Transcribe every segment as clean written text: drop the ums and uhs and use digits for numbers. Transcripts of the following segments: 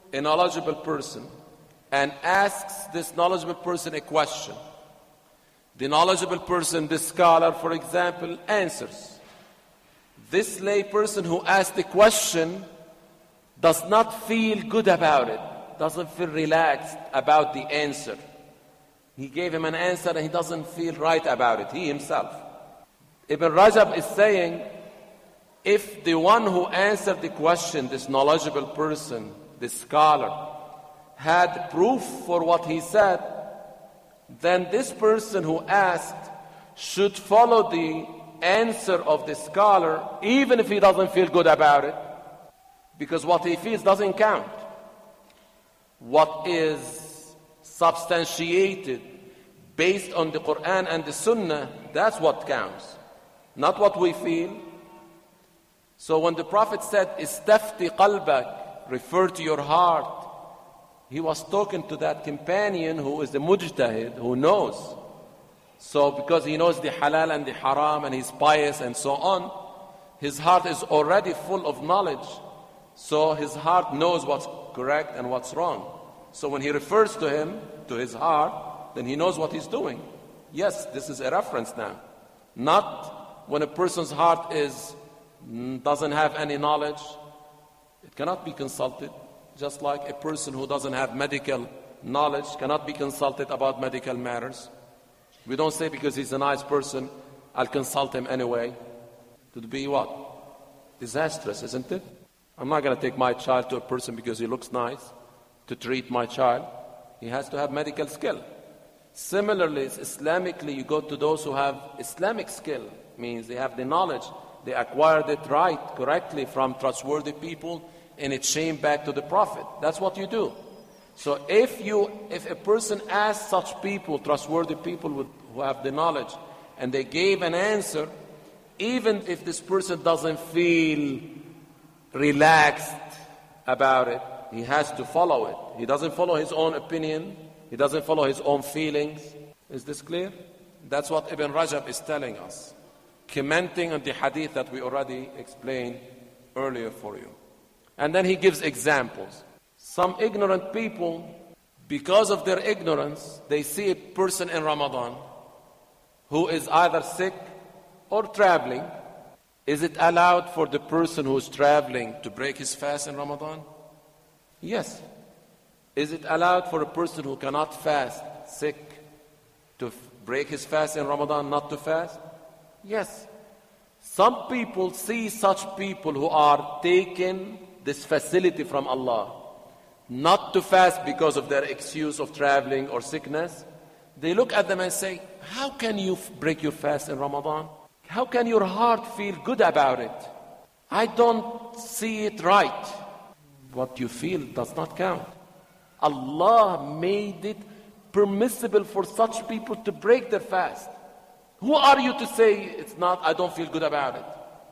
a knowledgeable person and asks this knowledgeable person a question. The knowledgeable person, the scholar, for example, answers. This lay person who asked the question does not feel good about it, doesn't feel relaxed about the answer. He gave him an answer and he doesn't feel right about it, he himself. Ibn Rajab is saying, if the one who answered the question, this knowledgeable person, this scholar, had proof for what he said, then this person who asked should follow the answer of the scholar, even if he doesn't feel good about it, because what he feels doesn't count. What is substantiated based on the Quran and the Sunnah, that's what counts, not what we feel. So when the Prophet said, "Istafti qalbak," refer to your heart, he was talking to that companion who is the mujtahid, who knows. So because he knows the halal and the haram and he's pious and so on, his heart is already full of knowledge. So his heart knows what's correct and what's wrong. So when he refers to him, to his heart, then he knows what he's doing. Yes, this is a reference now. Not when a person's heart doesn't have any knowledge, it cannot be consulted. Just like a person who doesn't have medical knowledge cannot be consulted about medical matters. We don't say because he's a nice person, I'll consult him anyway. It would be what? Disastrous, isn't it? I'm not going to take my child to a person because he looks nice to treat my child. He has to have medical skill. Similarly, Islamically, you go to those who have Islamic skill, means they have the knowledge, they acquired it right, correctly from trustworthy people, and it came back to the Prophet. That's what you do. So if a person asks such people, trustworthy people who have the knowledge, and they gave an answer, even if this person doesn't feel relaxed about it, he has to follow it. He doesn't follow his own opinion. He doesn't follow his own feelings. Is this clear? That's what Ibn Rajab is telling us, commenting on the hadith that we already explained earlier for you. And then he gives examples. Some ignorant people, because of their ignorance, they see a person in Ramadan who is either sick or traveling. Is it allowed for the person who is traveling to break his fast in Ramadan? Yes. Is it allowed for a person who cannot fast, sick, to break his fast in Ramadan, not to fast? Yes. Some people see such people who are taking this facility from Allah, not to fast because of their excuse of traveling or sickness. They look at them and say, how can you break your fast in Ramadan? How can your heart feel good about it? I don't see it right. What you feel does not count. Allah made it permissible for such people to break their fast. Who are you to say it's not, I don't feel good about it?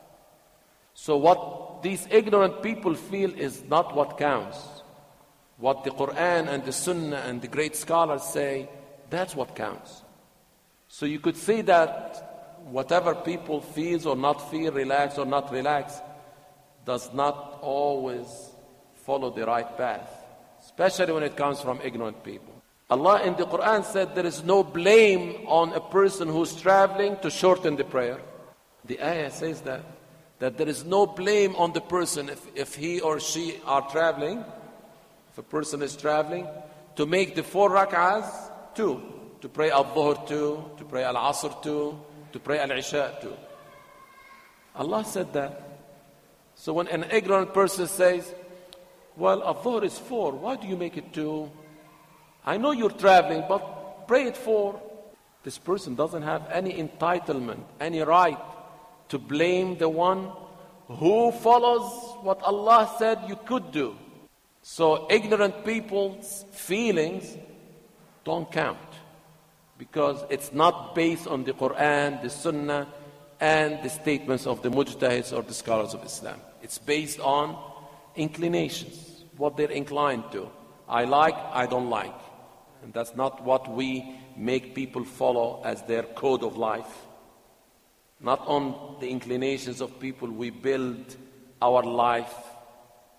So what these ignorant people feel is not what counts. What the Quran and the Sunnah and the great scholars say, that's what counts. So you could say that whatever people feel or not feel, relax or not relax, does not always follow the right path, especially when it comes from ignorant people. Allah in the Quran said there is no blame on a person who's traveling to shorten the prayer. The ayah says that there is no blame on the person if he or she are traveling, if a person is traveling, to make the 4 rak'ahs 2, to pray al-dhuhr 2, to pray al-asr 2, to pray al-isha 2. Allah said that. So when an ignorant person says, well, al-dhuhr is 4, why do you make it 2? I know you're traveling, but pray it 4. This person doesn't have any entitlement, any right to blame the one who follows what Allah said you could do. So ignorant people's feelings don't count, because it's not based on the Quran, the Sunnah, and the statements of the mujtahids or the scholars of Islam. It's based on inclinations, what they're inclined to. I like, I don't like. And that's not what we make people follow as their code of life. Not on the inclinations of people we build our life.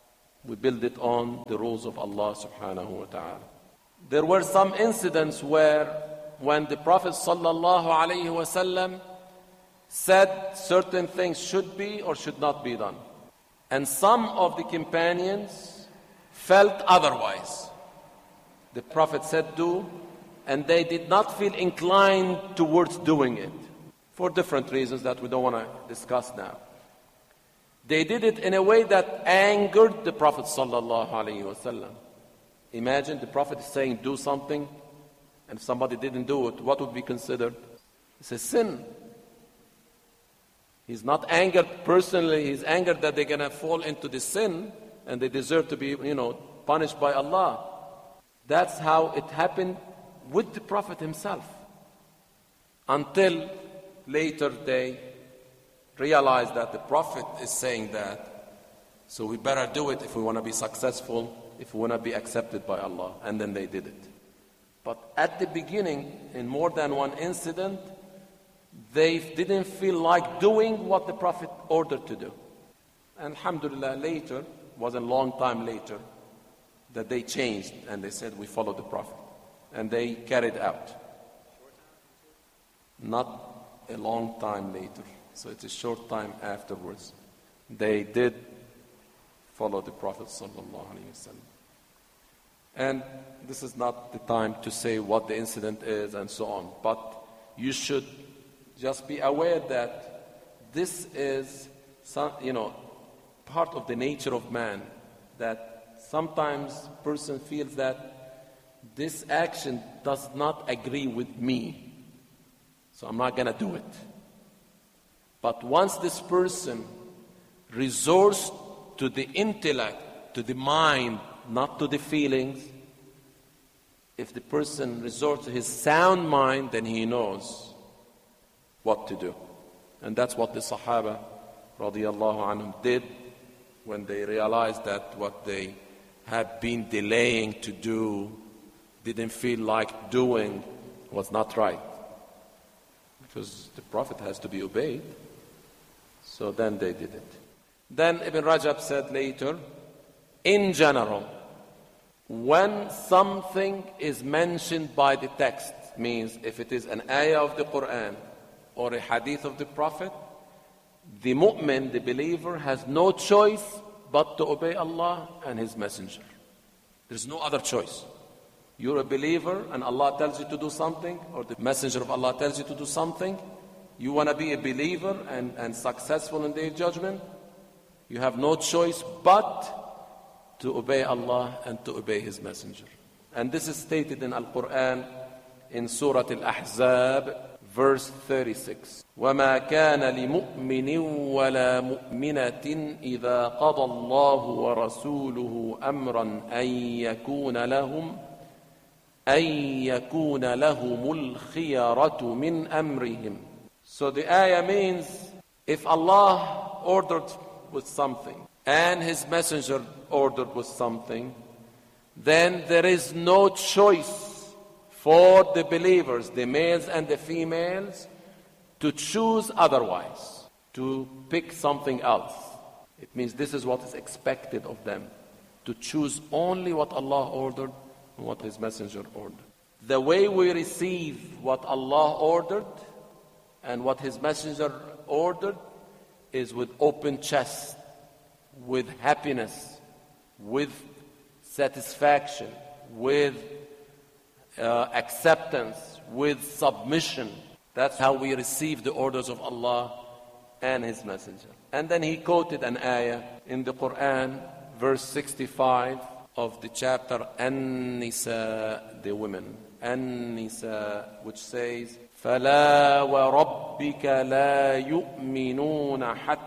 We build it on the rules of Allah subhanahu wa ta'ala. There were some incidents where when the Prophet sallallahu alayhi wa sallam said certain things should be or should not be done. And some of the companions felt otherwise. The Prophet said do, and they did not feel inclined towards doing it for different reasons that we don't want to discuss now. They did it in a way that angered the Prophet sallallahu alaihi wasallam. Imagine the Prophet is saying do something, and if somebody didn't do it, what would be considered? It's a sin. He's not angered personally, he's angered that they're going to fall into the sin and they deserve to be, punished by Allah. That's how it happened with the Prophet himself. Until later they realized that the Prophet is saying that, so we better do it if we want to be successful, if we want to be accepted by Allah. And then they did it. But at the beginning, in more than one incident, they didn't feel like doing what the Prophet ordered to do. And alhamdulillah, later, wasn't a long time later, that they changed and they said, we follow the Prophet. And they carried out. Not a long time later. So it's a short time afterwards. They did follow the Prophet sallallahu alaihi wasallam. And this is not the time to say what the incident is and so on. But you should just be aware that this is part of the nature of man, that sometimes a person feels that this action does not agree with me, so I'm not going to do it. But once this person resorts to the intellect, to the mind, not to the feelings, if the person resorts to his sound mind, then he knows what to do. And that's what the Sahaba radiallahu anhum did when they realized that what they had been delaying to do, didn't feel like doing, was not right. Because the Prophet has to be obeyed. So then they did it. Then Ibn Rajab said later, in general, when something is mentioned by the text, means if it is an ayah of the Quran or a hadith of the Prophet, the mu'min, the believer, has no choice but to obey Allah and His Messenger. There's no other choice. You're a believer and Allah tells you to do something, or the Messenger of Allah tells you to do something. You want to be a believer and successful in Day of Judgment. You have no choice but to obey Allah and to obey His Messenger. And this is stated in Al-Quran in Surah Al-Ahzab, verse 36. وَمَا كَانَ لِمُؤْمِنٍ وَلَا مُؤْمِنَةٍ إِذَا قَضَى اللَّهُ وَرَسُولُهُ أَمْرًا أَن يَكُونَ لَهُمُ الْخِيَرَةُ مِنْ أَمْرِهِمْ. So the ayah means, if Allah ordered with something and His Messenger ordered with something, then there is no choice for the believers, the males and the females, to choose otherwise, to pick something else. It means this is what is expected of them, to choose only what Allah ordered and what His Messenger ordered. The way we receive what Allah ordered and what His Messenger ordered is with open chest, with happiness, with satisfaction, with acceptance, with submission. That's how we receive the orders of Allah and His Messenger. And then he quoted an ayah in the Quran, verse 65 of the chapter An-Nisa, the women. An-Nisa, which says, فَلَا وَرَبِّكَ لَا يُؤْمِنُونَ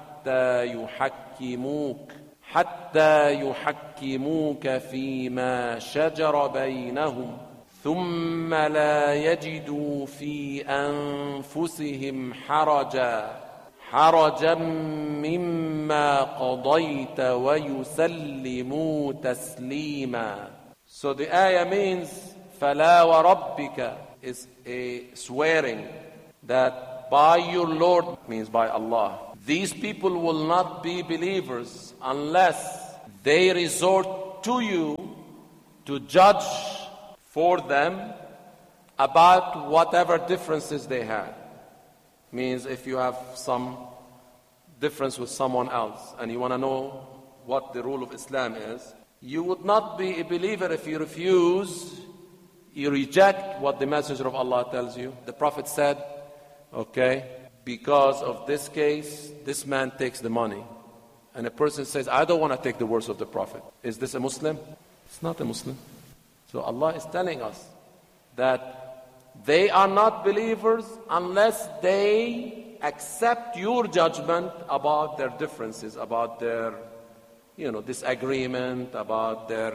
حَتَّى يُحَكِّمُوكَ فِيمَا شَجَرَ بَيْنَهُمْ ثُمَّ لَا يَجِدُوا فِي أَنفُسِهِمْ حَرَجًا مِمَّا قَضَيْتَ وَيُسَلِّمُوا تَسْلِيمًا. So the ayah means, فَلَا وَرَبِّكَ is a swearing that by your Lord, means by Allah, these people will not be believers unless they resort to you to judge for them about whatever differences they had. Means if you have some difference with someone else and you want to know what the rule of Islam is, you would not be a believer if you refuse, you reject what the Messenger of Allah tells you. The Prophet said, okay, because of this case, this man takes the money. And a person says, I don't want to take the words of the Prophet. Is this a Muslim? It's not a Muslim. So Allah is telling us that they are not believers unless they accept your judgment about their differences, about their, disagreement, about their,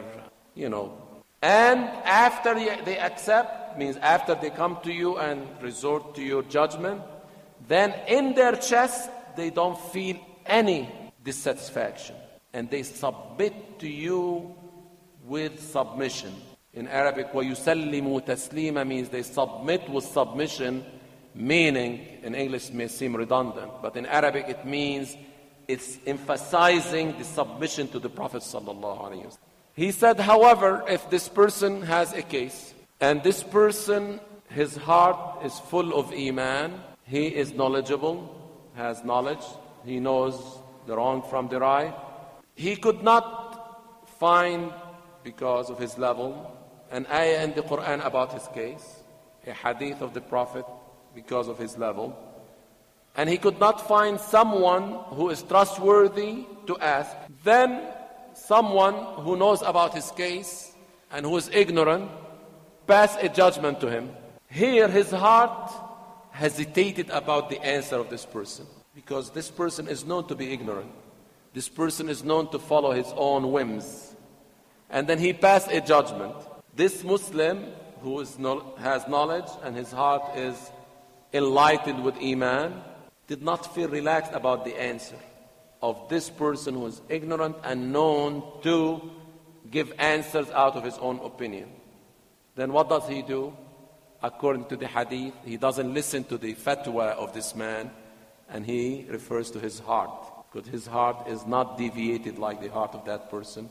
And after they accept, means after they come to you and resort to your judgment, then in their chest they don't feel any dissatisfaction. And they submit to you with submission. In Arabic, وَيُسَلِّمُوا تَسْلِيمًا means they submit with submission, meaning, in English may seem redundant, but in Arabic it means it's emphasizing the submission to the Prophet ﷺ. He said, however, if this person has a case, and this person, his heart is full of Iman, he is knowledgeable, has knowledge, he knows the wrong from the right, he could not find, because of his level, an ayah in the Quran about his case, a hadith of the Prophet because of his level, and he could not find someone who is trustworthy to ask, then someone who knows about his case and who is ignorant pass a judgment to him. Here his heart hesitated about the answer of this person, because this person is known to be ignorant. This person is known to follow his own whims. And then he passed a judgment. This Muslim who has knowledge and his heart is enlightened with Iman did not feel relaxed about the answer of this person who is ignorant and known to give answers out of his own opinion. Then what does he do? According to the hadith, he doesn't listen to the fatwa of this man, and he refers to his heart, because his heart is not deviated like the heart of that person.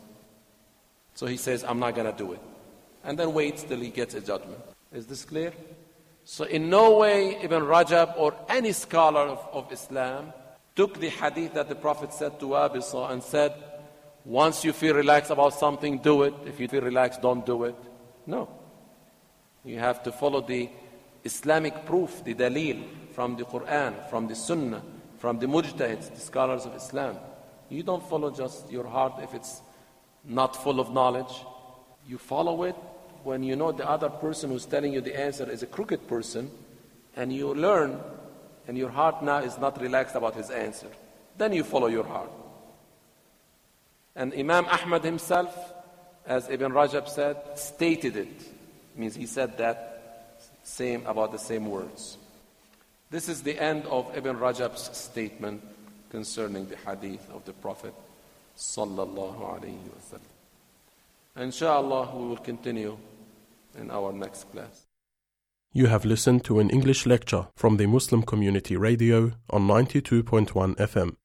So he says, I'm not going to do it. And then waits till he gets a judgment. Is this clear? So in no way Ibn Rajab or any scholar of Islam took the hadith that the Prophet said to Wabisa and said, once you feel relaxed about something, do it. If you feel relaxed, don't do it. No. You have to follow the Islamic proof, the dalil from the Quran, from the Sunnah, from the mujtahids, the scholars of Islam. You don't follow just your heart if it's not full of knowledge. You follow it when you know the other person who's telling you the answer is a crooked person, and you learn, and your heart now is not relaxed about his answer. Then you follow your heart. And Imam Ahmad himself, as Ibn Rajab said, stated it. Means he said that same about the same words. This is the end of Ibn Rajab's statement concerning the hadith of the Prophet sallallahu alaihi wasallam. Inshallah, we will continue in our next class. You have listened to an English lecture from the Muslim Community Radio on 92.1 FM.